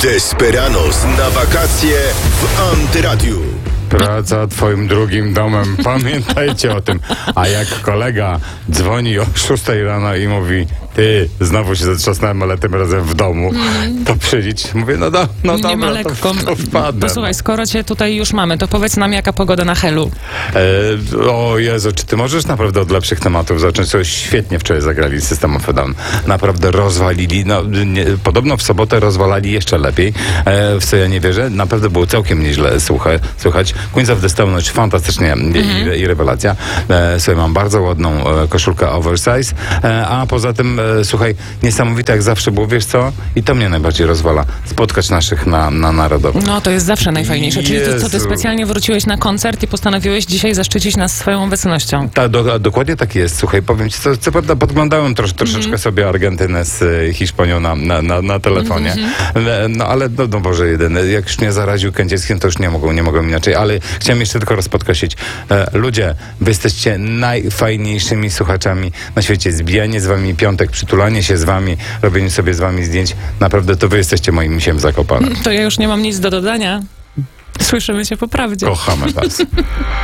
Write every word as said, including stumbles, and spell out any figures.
Desperados na wakacje w Antyradiu. Praca twoim drugim domem. Pamiętajcie o tym. A jak kolega dzwoni o szóstej rano i mówi: ty, znowu się zatrzasnąłem, ale tym razem w domu, mm. to przyjdź. Mówię, no, do, no nie dobra, ma lekko. to, to wpadnę. Posłuchaj, skoro cię tutaj już mamy, to powiedz nam, jaka pogoda na Helu. E, o Jezu, czy ty możesz naprawdę od lepszych tematów zacząć? Coś świetnie wczoraj zagrali System of a Down. Naprawdę rozwalili. No, nie, podobno w sobotę rozwalali jeszcze lepiej, e, w co ja nie wierzę. Naprawdę było całkiem nieźle słuchaj, słuchać. Queens of the Stone Age fantastycznie mm-hmm. i, i rewelacja. E, sobie mam bardzo ładną e, koszulkę oversize, e, a poza tym e, słuchaj, niesamowite jak zawsze było, wiesz co? I to mnie najbardziej rozwala. Spotkać naszych na, na Narodowym. No to jest zawsze najfajniejsze. Czyli ty, co, ty specjalnie wróciłeś na koncert i postanowiłeś dzisiaj zaszczycić nas swoją obecnością. Tak, do, dokładnie tak jest. Słuchaj, powiem ci, co, co prawda podglądałem trosz, troszeczkę mm-hmm. sobie Argentynę z y, Hiszpanią na, na, na, na telefonie. Mm-hmm. No ale no, no Boże jedyny. Jak już mnie zaraził Kędzieckim, to już nie mogą, nie mogą inaczej. Ale chciałem jeszcze tylko raz podkreślić. E, ludzie, wy jesteście najfajniejszymi słuchaczami na świecie. Zbijanie z wami piątek, przytulanie się z wami, robienie sobie z wami zdjęć. Naprawdę to wy jesteście moim misiem Zakopanem. To ja już nie mam nic do dodania. Słyszymy się po prawdzie. Kochamy was.